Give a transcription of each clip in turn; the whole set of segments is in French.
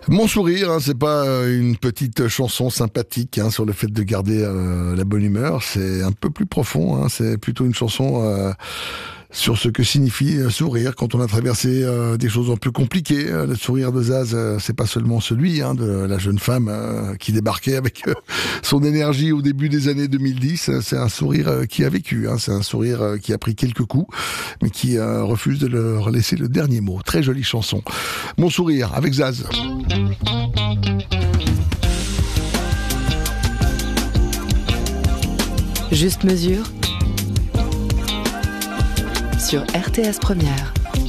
Mon sourire, c'est pas une petite chanson sympathique sur le fait de garder la bonne humeur. C'est un peu plus profond. C'est plutôt une chanson sur ce que signifie sourire quand on a traversé des choses un peu compliquées. Le sourire de Zaz, c'est pas seulement celui de la jeune femme qui débarquait avec son énergie au début des années 2010. C'est un sourire qui a vécu. C'est un sourire qui a pris quelques coups, mais qui refuse de leur laisser le dernier mot. Très jolie chanson. Mon sourire avec Zaz. Juste mesure sur RTS Première.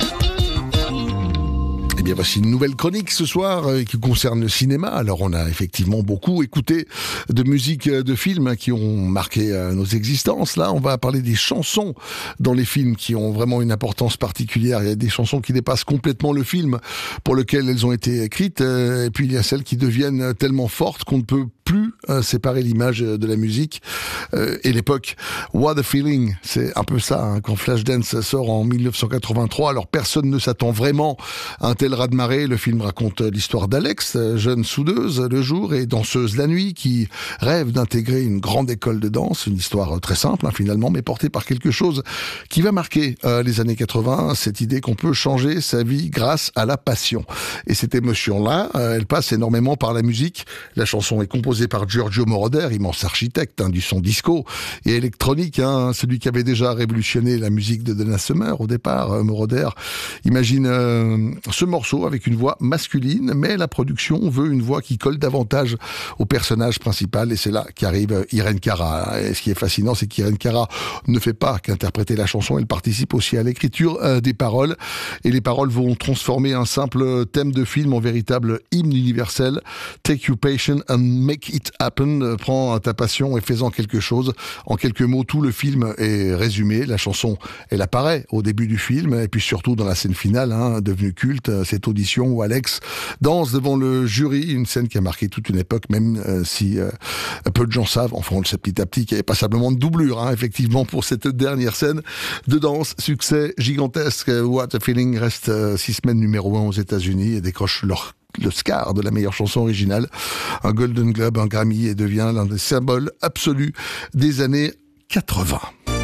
Eh bien, voici une nouvelle chronique ce soir qui concerne le cinéma. Alors, on a effectivement beaucoup écouté de musique de films qui ont marqué nos existences. Là, on va parler des chansons dans les films qui ont vraiment une importance particulière. Il y a des chansons qui dépassent complètement le film pour lequel elles ont été écrites. Et puis, il y a celles qui deviennent tellement fortes qu'on ne peut plus séparer l'image de la musique et l'époque. What a Feeling, c'est un peu ça, quand Flashdance sort en 1983. Alors personne ne s'attend vraiment à un tel raz-de-marée. Le film raconte l'histoire d'Alex, jeune soudeuse le jour et danseuse la nuit, qui rêve d'intégrer une grande école de danse. Une histoire très simple finalement, mais portée par quelque chose qui va marquer les années 80, cette idée qu'on peut changer sa vie grâce à la passion. Et cette émotion-là, elle passe énormément par la musique. La chanson est composée par Giorgio Moroder, immense architecte du son disco et électronique, celui qui avait déjà révolutionné la musique de Donna Summer au départ. Moroder imagine ce morceau avec une voix masculine, mais la production veut une voix qui colle davantage au personnage principal, et c'est là qu'arrive Irene Cara. Et ce qui est fascinant, c'est qu'Irene Cara ne fait pas qu'interpréter la chanson, elle participe aussi à l'écriture des paroles, et les paroles vont transformer un simple thème de film en véritable hymne universel. Take your passion and make it happen. Prends ta passion et fais-en quelque chose. En quelques mots, tout le film est résumé. La chanson, elle apparaît au début du film, et puis surtout dans la scène finale, devenue culte, cette audition où Alex danse devant le jury, une scène qui a marqué toute une époque, même si peu de gens savent, enfin on le sait petit à petit, qu'il n'y avait pas simplement de doublure, effectivement, pour cette dernière scène de danse. Succès gigantesque. What a Feeling reste 6 semaines numéro 1 aux États-Unis et décroche l'Oscar de la meilleure chanson originale, un Golden Globe, un Grammy, et devient l'un des symboles absolus des années 80.